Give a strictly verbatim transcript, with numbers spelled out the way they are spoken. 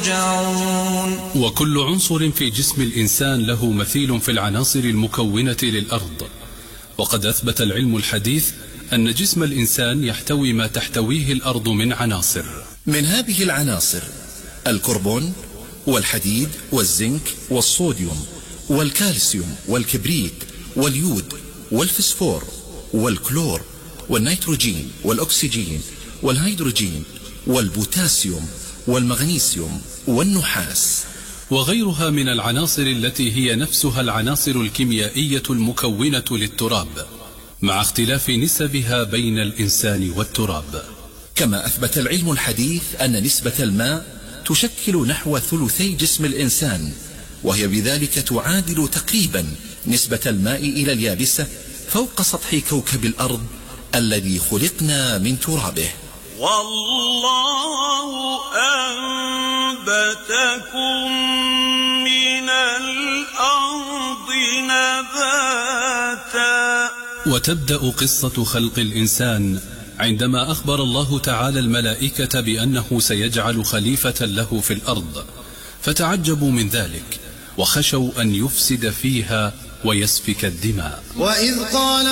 ترجعون. وكل عنصر في جسم الإنسان له مثيل في العناصر المكونة للأرض. وقد أثبت العلم الحديث أن جسم الإنسان يحتوي ما تحتويه الأرض من عناصر. من هذه العناصر الكربون والحديد والزنك والصوديوم والكالسيوم والكبريت واليود والفسفور والكلور والنيتروجين والأكسجين والهيدروجين والبوتاسيوم والمغنيسيوم والنحاس وغيرها من العناصر التي هي نفسها العناصر الكيميائية المكونة للتراب، مع اختلاف نسبها بين الإنسان والتراب. كما أثبت العلم الحديث أن نسبة الماء تشكل نحو ثلثي جسم الإنسان، وهي بذلك تعادل تقريبا نسبة الماء إلى اليابسة فوق سطح كوكب الأرض الذي خلقنا من ترابه. والله أنبتكم من الأرض نباتا. وتبدأ قصة خلق الإنسان عندما أخبر الله تعالى الملائكة بأنه سيجعل خليفة له في الأرض، فتعجبوا من ذلك وخشوا أن يفسد فيها ويسفك الدماء. وإذ قال